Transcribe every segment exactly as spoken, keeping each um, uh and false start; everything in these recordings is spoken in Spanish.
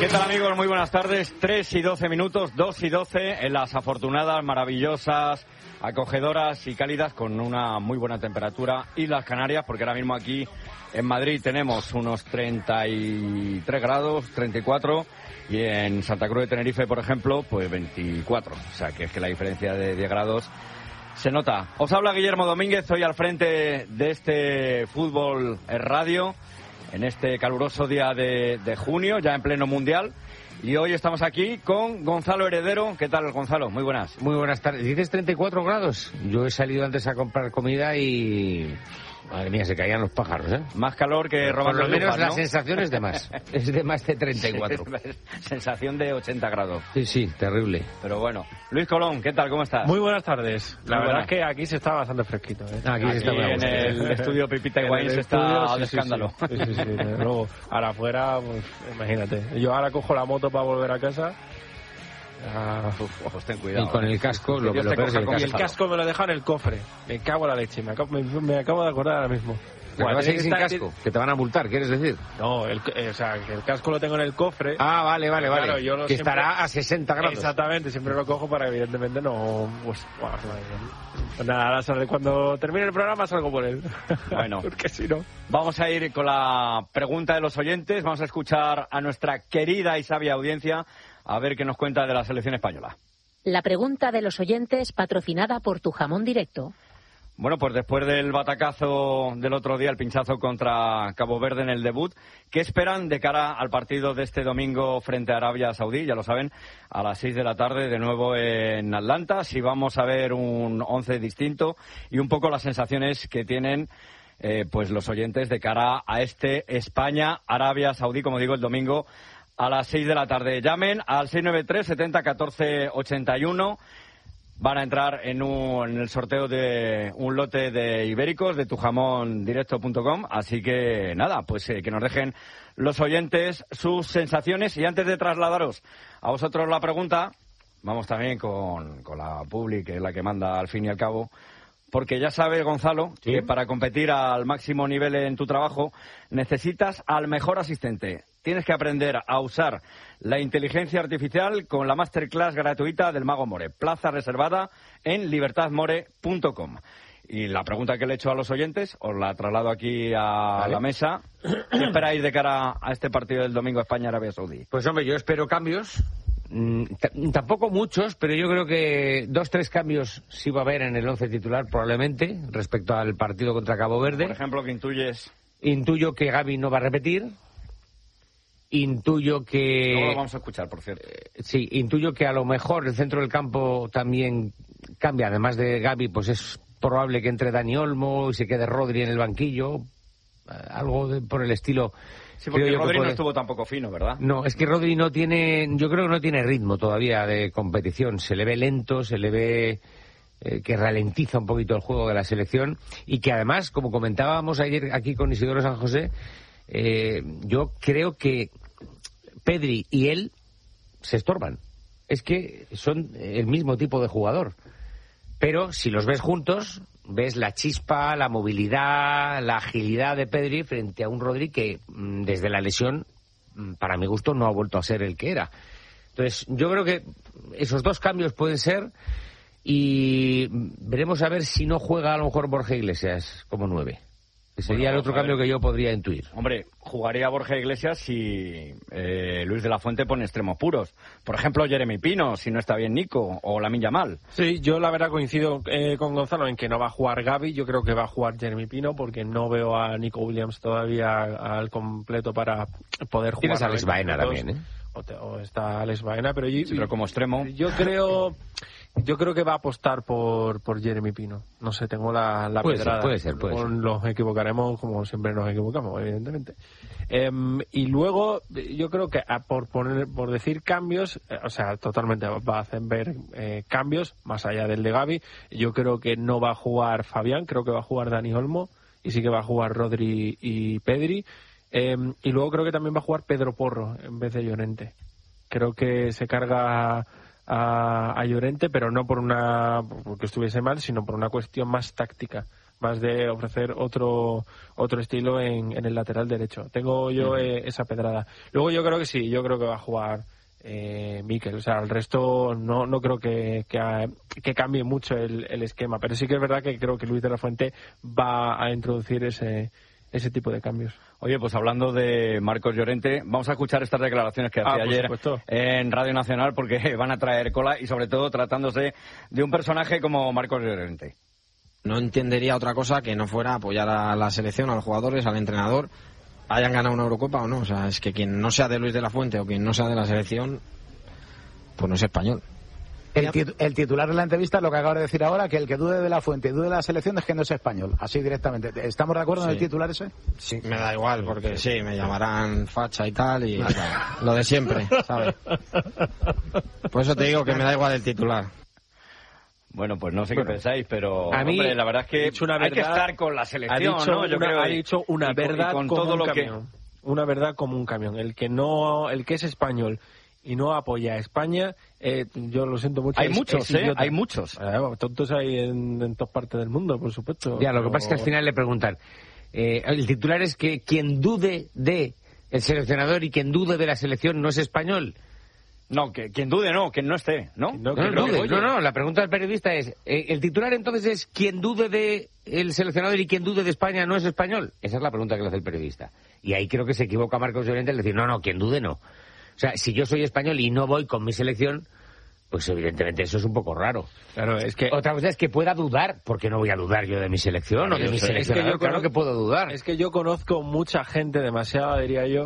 ¿Qué tal, amigos? Muy buenas tardes. tres y doce minutos, dos y doce en las afortunadas, maravillosas, acogedoras y cálidas, con una muy buena temperatura, Islas Canarias, porque ahora mismo aquí en Madrid tenemos unos treinta y tres grados, treinta y cuatro, y en Santa Cruz de Tenerife, por ejemplo, pues veinticuatro. O sea, que es que la diferencia de diez grados se nota. Os habla Guillermo Domínguez, hoy al frente de este Fútbol Radio, en este caluroso día de, de junio, ya en pleno mundial. Y hoy estamos aquí con Gonzalo Heredero. ¿Qué tal, Gonzalo? Muy buenas. Muy buenas tardes. ¿Dices treinta y cuatro grados? Yo he salido antes a comprar comida y... Madre mía, se caían los pájaros, ¿eh? Más calor que robando. Por lo menos lupas, ¿no? La sensación es de más. Es de más de treinta y cuatro. Sensación de ochenta grados. Sí, sí, terrible. Pero bueno. Luis Colón, ¿qué tal? ¿Cómo estás? Muy buenas tardes. La Muy verdad buenas. es que aquí se está bastante fresquito, ¿eh? Aquí, Aquí se está en el estudio Pipita y Guaín se está estudio, al sí, sí, escándalo. Sí, sí, sí, sí, desde luego. Ahora afuera, pues, imagínate. Yo ahora cojo la moto para volver a casa. Ah, Uf, pues ten cuidado. Y con el casco, lo que lo peor es el y el casco. casco me lo he dejado en el cofre. Me cago en la leche. Me acabo, me, me acabo de acordar ahora mismo. ¿Pero Buah, vas a ir tiene sin que estar- casco? ¿Que te van a multar, quieres decir? No, el, eh, o sea, que el casco lo tengo en el cofre. Ah, vale, vale, vale. Claro, yo lo que siempre- estará a sesenta grados. Exactamente, siempre lo cojo para evidentemente no... Pues, buah, pues nada, ahora sale- cuando termine el programa salgo por él. Bueno. Porque si no... Vamos a ir con la pregunta de los oyentes. Vamos a escuchar a nuestra querida y sabia audiencia a ver qué nos cuenta de la selección española. La pregunta de los oyentes, patrocinada por Tu Jamón Directo. Bueno, pues después del batacazo del otro día, el pinchazo contra Cabo Verde en el debut, ¿qué esperan de cara al partido de este domingo frente a Arabia Saudí? Ya lo saben, a las seis de la tarde, de nuevo en Atlanta. Si vamos a ver un once distinto y un poco las sensaciones que tienen eh, pues los oyentes de cara a este España-Arabia Saudí, como digo, el domingo a las seis de la tarde. Llamen al seis nueve tres, setenta, catorce, ochenta y uno. Van a entrar en, un, en el sorteo de un lote de ibéricos de tu jamón directo punto com. Así que nada, pues eh, que nos dejen los oyentes sus sensaciones. Y antes de trasladaros a vosotros la pregunta, vamos también con, con la publi, que es la que manda al fin y al cabo. Porque ya sabes, Gonzalo, ¿Sí? que para competir al máximo nivel en tu trabajo necesitas al mejor asistente. Tienes que aprender a usar la inteligencia artificial con la masterclass gratuita del Mago More. Plaza reservada en libertad more punto com. Y la pregunta que le he hecho a los oyentes, os la traslado aquí a Vale. la mesa. ¿Qué esperáis de cara a este partido del domingo España-Arabia Saudí? Pues hombre, yo espero cambios. Mm, t- tampoco muchos, pero yo creo que dos, tres cambios sí va a haber en el once titular probablemente respecto al partido contra Cabo Verde. Por ejemplo, que intuyes... Intuyo que Gavi no va a repetir. Intuyo Luego que... lo vamos a escuchar, por cierto. Sí, intuyo que a lo mejor el centro del campo también cambia. Además de Gavi, pues es probable que entre Dani Olmo y se quede Rodri en el banquillo. Eh, Algo de- por el estilo. Sí, porque creo yo que Rodri no puede- estuvo tampoco fino, ¿verdad? No, es que Rodri no tiene, yo creo que no tiene ritmo todavía de competición. Se le ve lento, se le ve eh, que ralentiza un poquito el juego de la selección y que además, como comentábamos ayer aquí con Isidoro San José, eh, yo creo que Pedri y él se estorban. Es que son el mismo tipo de jugador. Pero si los ves juntos, ves la chispa, la movilidad, la agilidad de Pedri frente a un Rodri que mm, desde la lesión, mm, para mi gusto, no ha vuelto a ser el que era. Entonces, yo creo que esos dos cambios pueden ser y mm, veremos a ver si no juega a lo mejor Borja Iglesias como nueve. Que sería Bueno, el otro vamos a cambio ver. que yo podría intuir. Hombre, jugaría Borja Iglesias si eh, Luis de la Fuente pone extremos puros. Por ejemplo, Jeremy Pino, si no está bien Nico, o Lamine Yamal. Sí, yo la verdad coincido eh, con Gonzalo en que no va a jugar Gavi, yo creo que va a jugar Jeremy Pino porque no veo a Nico Williams todavía al completo para poder jugar. Tienes a Alex noventa Baena minutos. también, ¿eh? O, te- o está Alex Baena, pero yo, Sí, pero como extremo. yo creo yo creo que va a apostar por por Jeremy Pino. No sé, tengo la, la Puede ser, pedrada. puede ser, puede O ser. Nos equivocaremos como siempre nos equivocamos, evidentemente. Em, y luego yo creo que a- por poner por decir cambios, eh, o sea, totalmente va a hacer ver eh, cambios más allá del de Gavi. Yo creo que no va a jugar Fabián, creo que va a jugar Dani Olmo y sí que va a jugar Rodri y Pedri. Eh, y luego creo que también va a jugar Pedro Porro en vez de Llorente. Creo que se carga a, a Llorente, pero no por una porque estuviese mal, sino por una cuestión más táctica. más de ofrecer otro otro estilo en, en el lateral derecho. Tengo yo uh-huh. eh, esa pedrada. Luego yo creo que sí, yo creo que va a jugar eh, Mikel. O sea, el resto no no creo que que, ha, que cambie mucho el, el esquema, pero sí que es verdad que creo que Luis de la Fuente va a introducir ese ese tipo de cambios. Oye, pues hablando de Marcos Llorente, vamos a escuchar estas declaraciones que ah, hacía ayer supuesto. en Radio Nacional, porque van a traer cola y sobre todo tratándose de un personaje como Marcos Llorente. No entendería otra cosa que no fuera apoyar a la selección, a los jugadores, al entrenador, hayan ganado una Eurocopa o no. O sea, es que quien no sea de Luis de la Fuente o quien no sea de la selección, pues no es español. El, tit- el titular de la entrevista es lo que acabo de decir ahora, que el que dude de la Fuente y dude de la selección es que no es español, así directamente. ¿Estamos de acuerdo sí. en el titular ese? Sí, me da igual, porque sí, me llamarán facha y tal, y lo de siempre, ¿sabes? Por eso te digo que me da igual el titular. Bueno, pues no sé bueno, qué pensáis, pero a mí, hombre, la verdad es que una verdad, hay que estar con la selección, ha dicho ¿no? Yo una, creo ha dicho una y, verdad y con como todo un lo camión. que... Una verdad como un camión. El que no, el que es español y no apoya a España, eh, yo lo siento mucho. Hay es, muchos, es ¿eh? Hay muchos. Eh, tontos hay en, en todas partes del mundo, por supuesto. Ya, lo pero... que pasa es que al final le preguntan. Eh, el titular es que quien dude de el seleccionador y quien dude de la selección no es español. No, que quien dude no, quien no esté, ¿no? No, no, no, dude, no, no, la pregunta del periodista es, eh, ¿el titular entonces es quien dude de el seleccionador y quien dude de España no es español? Esa es la pregunta que le hace el periodista. Y ahí creo que se equivoca Marcos Llorente al decir, no, no, quien dude no. O sea, si yo soy español y no voy con mi selección, pues evidentemente eso es un poco raro. Claro, es que... Otra cosa es que pueda dudar, porque no voy a dudar yo de mi selección claro, o de mi sé. selección. Es que yo claro conozco, que puedo dudar. Es que yo conozco mucha gente, demasiada diría yo,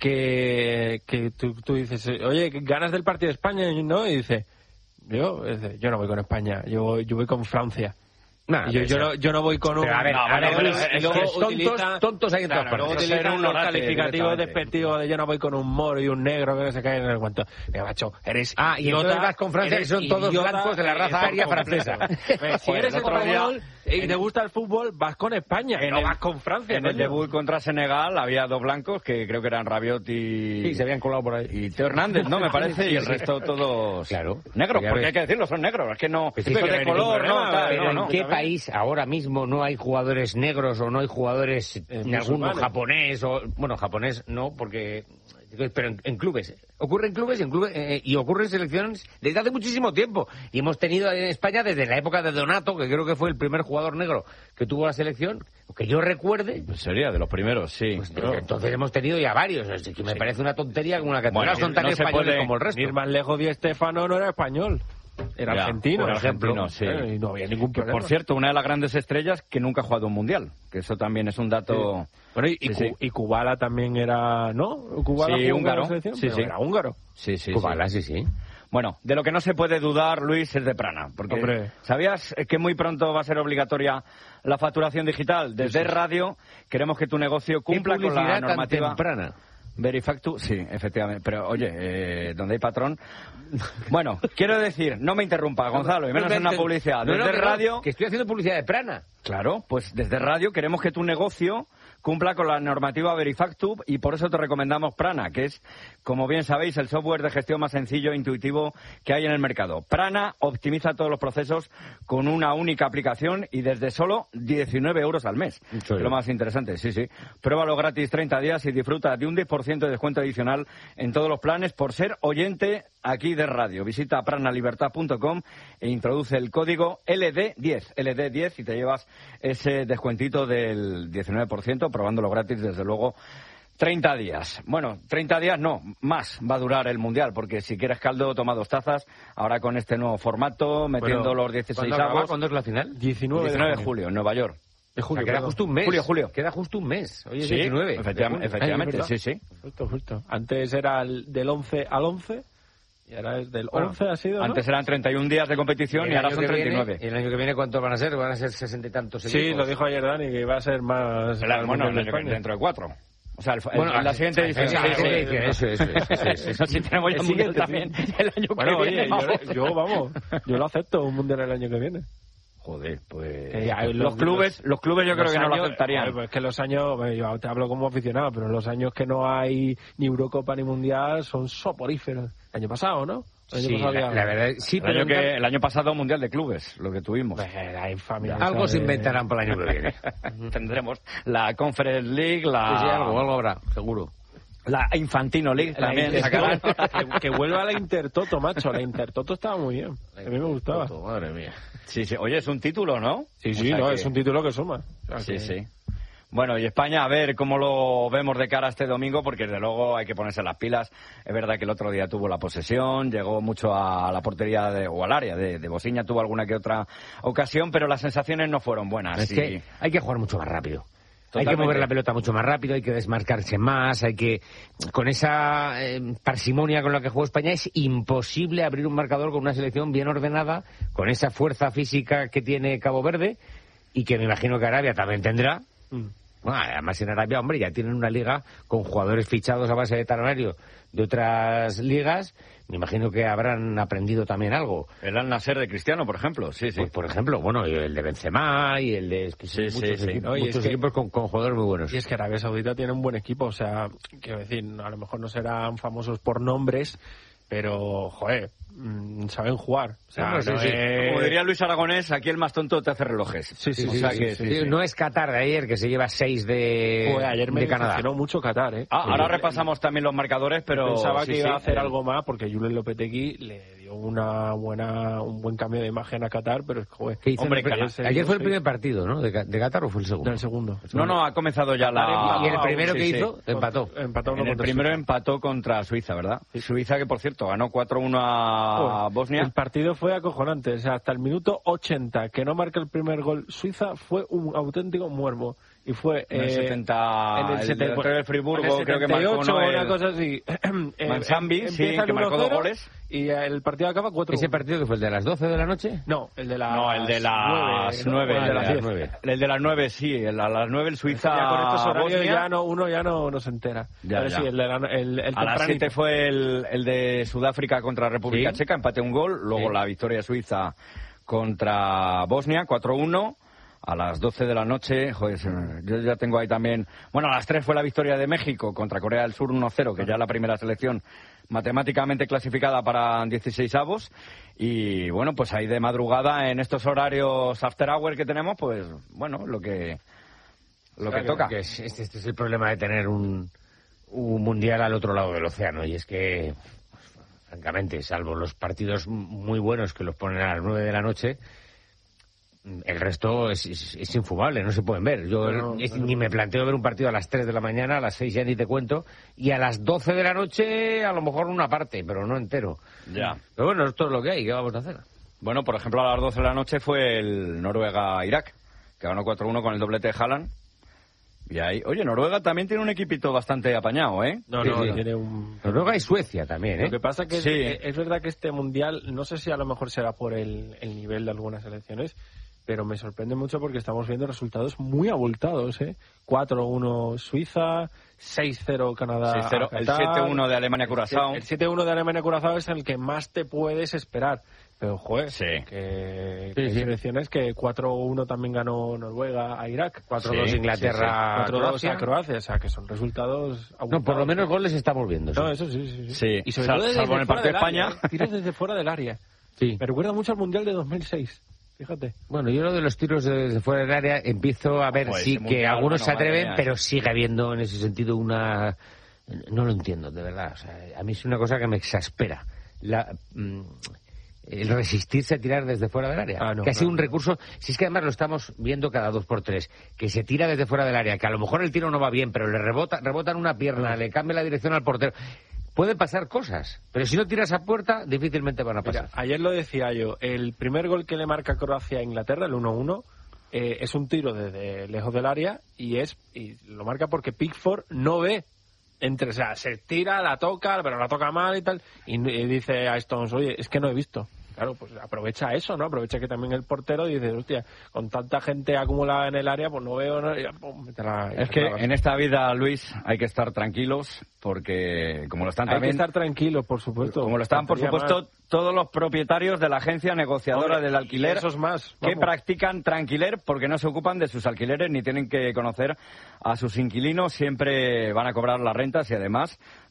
que, que tú, tú dices, oye, ¿ganas del partido de España? ¿No? Y dice, yo, dice, yo no voy con España, yo voy, yo voy con Francia. Nah, yo, yo, no, yo no voy con un... Pero a ver, no, a ver, pero, Luis, pero, es que luego utiliza, tontos, tontos hay en todas claro, partes. luego utilizan un unos orate, calificativos despectivos de yo no voy con un moro y un negro que se caen en el guanto. Mira, macho, eres Ah, y entonces vas con Francia, que son todos blancos de la raza aria francesa. Si eres español y te gusta el fútbol, vas con España, no vas con Francia. En el debut contra Senegal había dos blancos que creo que eran Rabiot y... Sí, se habían colado por ahí. Y Teo Hernández, ¿no? Me parece, y el resto todos... Claro. Negros, Ya porque ves. hay que decirlo, son negros, es que no... Pues sí, Esto pero de no hay color, ningún no, tal, Pero no, ¿en no. qué país ahora mismo no hay jugadores negros o no hay jugadores Eh, en alguno musulmanes. japonés o bueno, japonés no, porque pero en, en clubes ocurre en clubes y en clubes eh, y ocurre en selecciones desde hace muchísimo tiempo y hemos tenido en España desde la época de Donato, que creo que fue el primer jugador negro que tuvo la selección, que yo recuerde. Pues sería de los primeros, sí. Pues, entonces hemos tenido ya varios, así que me sí. parece una tontería como una que bueno, son tan no españoles puede, como el resto. Ir más lejos, Di Stéfano no era español. Era ya, argentino, por por ejemplo. Sí. Eh, y no había ningún que, problema. por cierto, una de las grandes estrellas que nunca ha jugado un mundial, que eso también es un dato... Sí. Bueno, y, sí, y, sí. y Kubala también era, ¿no? Kubala sí, húngaro. Sí, sí. Era húngaro. Sí, sí, Kubala, sí. sí, sí. Bueno, de lo que no se puede dudar, Luis, es de Prana. Porque Hombre. ¿sabías que muy pronto va a ser obligatoria la facturación digital? Desde sí, sí. Radio queremos que tu negocio cumpla con la normativa... Tan temprana? Verifactu, sí, efectivamente. Pero, oye, eh, ¿dónde hay patrón? Bueno, quiero decir, no me interrumpa, Gonzalo, y menos en una publicidad. Desde no, no, que Radio... No, que estoy haciendo publicidad de Prana. Claro, pues desde Radio queremos que tu negocio cumpla con la normativa Verifactu y por eso te recomendamos Prana, que es, como bien sabéis, el software de gestión más sencillo e intuitivo que hay en el mercado. Prana optimiza todos los procesos con una única aplicación y desde solo diecinueve euros al mes. Es lo más interesante, sí, sí. Pruébalo gratis treinta días y disfruta de un diez por ciento de descuento adicional en todos los planes por ser oyente aquí de Radio. Visita pranalibertad punto com e introduce el código L D diez, L D diez y te llevas ese descuentito del diecinueve por ciento, probándolo gratis desde luego treinta días. Bueno, treinta días no, más va a durar el Mundial, porque si quieres caldo, toma dos tazas, ahora con este nuevo formato, metiendo bueno, los dieciséis avos. ¿Cuándo es la final? diecinueve de julio, en Nueva York. De julio, o sea, queda justo un mes. Julio, julio. Queda justo un mes. Hoy es sí, diecinueve. Efectivamente, efectivamente Ay, sí, sí. Justo, justo. Antes era el del once al once. Y ahora es del bueno, once ha sido, ¿no? Antes eran treinta y un días de competición y, y ahora son treinta y nueve. ¿Y el año que viene cuántos van a ser? ¿Van a ser sesenta y tantos Sí, equipos? Lo dijo ayer Dani, que iba a ser más... Claro, bueno, el año que, dentro de cuatro. O sea, el, bueno, el, la siguiente edición. Sí, sí, sí, eso, eso, eso, eso, eso. Si tenemos ya un mundial también el año bueno, que viene. Bueno, oye, yo, yo, vamos, yo lo acepto, un mundial el año que viene. Joder, pues... Eh, los, los clubes los clubes yo creo que años, no lo aceptarían. Pues es que los años, yo te hablo como aficionado, pero los años que no hay ni Eurocopa ni Mundial son soporíferos. El año pasado, ¿no? El año Sí, pasado la, había- la verdad, sí, El pero año, que, el año pasado Mundial de Clubes, lo que tuvimos. Eh, la infamia algo esa se de- inventarán para el año que viene. Tendremos la Conference League, la, Sí, sí, algo, algo habrá, seguro. la Infantino League La también. Inter- sacarán. que, que vuelva la Intertoto, macho. La Intertoto estaba muy bien. A mí me gustaba. Madre mía. Sí, sí. Oye, es un título, ¿no? Sí, O sí, sea no, que- es un título que suma. O sea Sí, que- sí. Bueno, y España, a ver cómo lo vemos de cara a este domingo, porque desde luego hay que ponerse las pilas. Es verdad que el otro día tuvo la posesión, llegó mucho a la portería de, o al área de, de Bosiña, tuvo alguna que otra ocasión, pero las sensaciones no fueron buenas. Es y- que hay que jugar mucho más rápido. Hay Totalmente. que mover la pelota mucho más rápido, hay que desmarcarse más, hay que... Con esa eh, parsimonia con la que juega España es imposible abrir un marcador con una selección bien ordenada, con esa fuerza física que tiene Cabo Verde y que me imagino que Arabia también tendrá. Mm. Bueno, además en Arabia, hombre, ya tienen una liga con jugadores fichados a base de talonario de otras ligas. Me imagino que habrán aprendido también algo. El Al Nasser de Cristiano, por ejemplo. Sí, sí. Pues, por ejemplo, bueno, y el de Benzema y el de... Es que son Sí, muchos sí, sí. equipos, No, y es muchos que- equipos con, con jugadores muy buenos. Y es que Arabia Saudita tiene un buen equipo, o sea, quiero decir, a lo mejor no serán famosos por nombres, pero, joder, mm, saben jugar. O sea, No, no, sí, no sí. es- Como diría Luis Aragonés, aquí el más tonto te hace relojes. Sí, sí, O sí, sea sí, que- sí, sí, Sí, sí. no es Qatar de ayer, que se lleva seis de, Joder, ayer me de Canadá. decepcionó mucho Qatar, ¿eh? Ah, ahora repasamos también los marcadores, pero... Pensaba sí, que iba sí, a hacer el- algo más porque Julen Lopetegui le dio una buena, un buen cambio de imagen a Qatar, pero es que, joder, ¿Qué hizo Hombre, en el- Canadá- ayer fue el sí. primer partido, ¿no? De, Ca- de Qatar o fue el segundo. del segundo. No, no, ha comenzado ya la... Y el primero Sí, que sí. hizo, empató. Empató uno En el contra primero Suiza. empató contra Suiza, ¿verdad? Suiza que, por cierto, ganó cuatro uno a Joder, Bosnia. El partido fue acojonante, o sea, hasta el minuto ochenta que no marca el primer gol Suiza fue un auténtico muermo. Y fue En el eh, setenta, en el el seten- delantero del Friburgo, en el creo que marcó, setenta y ocho, ¿no? una El- cosa así. Eh, Mansambi, em- sí, empieza el que marcó uno dos cero goles. Y el partido acaba cuatro uno. ¿Ese partido que fue el de las doce de la noche? No, el de las No, el de las nueve, nueve. ¿no? El de las diez. nueve. El de las nueve, sí. El, a las nueve el Suiza Ya con estos horarios Bosnia. ya no, uno ya no, no se entera. Ya, Pero ya. sí, el de la, el, el A las tempranito. siete fue el, el de Sudáfrica contra República Sí. Checa, empate un gol. Luego Sí. la victoria suiza contra Bosnia, cuatro uno. A las doce de la noche, joder, yo ya tengo ahí también... Bueno, a las tres fue la victoria de México contra Corea del Sur uno cero, que ya es la primera selección matemáticamente clasificada para dieciséis avos. Y bueno, pues ahí de madrugada, en estos horarios after hour que tenemos, pues bueno, lo que, lo que Claro, toca. que es- este, este es el problema de tener un, un mundial al otro lado del océano. Y es que, pues, francamente, salvo los partidos muy buenos que los ponen a las nueve de la noche, el resto es, es, es infumable, no se pueden ver. Yo No, no, es- no. ni me planteo ver un partido a las tres de la mañana, a las seis ya ni te cuento, y a las doce de la noche a lo mejor una parte, pero no entero. Ya. Pero bueno, esto es lo que hay, ¿qué vamos a hacer? Bueno, por ejemplo, a las doce de la noche fue el Noruega-Irak, que ganó cuatro uno con el doblete de Haaland. Y ahí, oye, Noruega también tiene un equipito bastante apañado, ¿eh? No, Sí, no, sí. tiene un... Noruega y Suecia también, ¿eh? Lo que pasa que es, Sí. eh, es verdad que este mundial, no sé si a lo mejor será por el, el nivel de algunas selecciones, pero me sorprende mucho porque estamos viendo resultados muy abultados, ¿eh? cuatro uno Suiza, seis cero Canadá. seis cero, a el Qatar. siete uno de Alemania-Curazao. El siete uno de Alemania-Curazao es el que más te puedes esperar. Pero, joder, Sí. que, Sí, que hay sí. selecciones que cuatro uno también ganó Noruega a Irak. cuatro Sí, dos Inglaterra a cuatro dos Croacia. a Croacia, o sea, que son resultados No, abultados. por lo menos goles estamos viendo. sí. No, eso sí, sí. sí. Sí, Y sobre sal- todo desde salvo en el fuera partido de del área, España. ¿eh? Tiros desde fuera del área. Sí. Me recuerda mucho al Mundial de dos mil seis. Fíjate. Bueno, yo lo de los tiros desde fuera del área empiezo a ver Ojo, sí ese que mundial, algunos se bueno, madre atreven, mía. pero sigue habiendo en ese sentido una... No lo entiendo, de verdad. O sea, a mí es una cosa que me exaspera. La... mm, el resistirse a tirar desde fuera del área. Ah, no, que ha sido no, un no. recurso, si es que además lo estamos viendo cada dos por tres, que se tira desde fuera del área, que a lo mejor el tiro no va bien, pero le rebota, rebota en una pierna, le cambia la dirección al portero. Pueden pasar cosas, pero si no tiras a puerta, difícilmente van a pasar. Mira, ayer lo decía yo, el primer gol que le marca Croacia a Inglaterra, el uno uno, eh, es un tiro desde lejos del área y es y lo marca porque Pickford no ve. Entre, o sea, se tira, la toca, pero la toca mal y tal, y, y dice a Stones, oye, es que no he visto. Claro, pues aprovecha eso, ¿no? Aprovecha que también el portero dice, hostia, con tanta gente acumulada en el área, pues no veo, ¿no? Y, pum, mete la- Es que en esta vida, Luis, hay que estar tranquilos porque, como lo están Hay que también... estar tranquilo, por supuesto. Como lo están, por Faltaría supuesto, más. todos los propietarios de la agencia negociadora Hombre, del alquiler, y esos más, que vamos. practican tranquiler porque no se ocupan de sus alquileres ni tienen que conocer a sus inquilinos. Siempre van a cobrar las rentas y además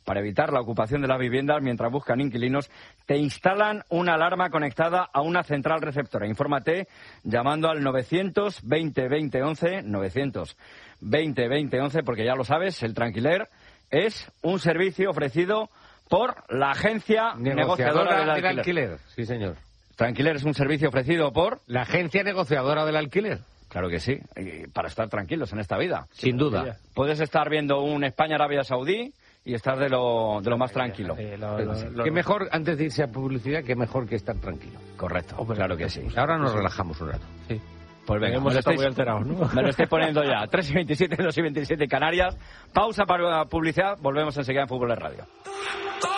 para evitar la ocupación de las viviendas mientras buscan inquilinos, te instalan una alarma conectada a una central receptora. Infórmate llamando al novecientos veinte veinte once, novecientos veinte veinte once, porque ya lo sabes, el Tranquiler es un servicio ofrecido por la agencia negociadora, negociadora del, alquiler. del alquiler. Sí, señor. Tranquiler es un servicio ofrecido por la agencia negociadora del alquiler. Claro que sí, y para estar tranquilos en esta vida. Sin duda. Puedes estar viendo un España-Arabia Saudí y estar de lo, de lo más tranquilo. Sí, lo, lo, lo, qué mejor, antes de irse a publicidad, qué mejor que estar tranquilo. Correcto, Hombre, claro que sí. Ahora nos relajamos un rato. Sí. Pues venga, hemos me lo, estado estáis, muy alterados, ¿no? me lo estoy poniendo ya. tres y veintisiete, dos y veintisiete Canarias. Pausa para publicidad, volvemos enseguida en Fútbol de Radio.